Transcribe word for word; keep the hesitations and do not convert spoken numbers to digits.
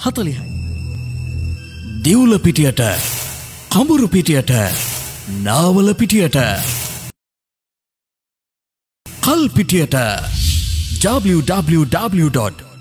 හතළිහයි. දිවුල පිටියට, කඹුරු පිටියට, නාවල පිටියට, කල් පිටියට w w w dot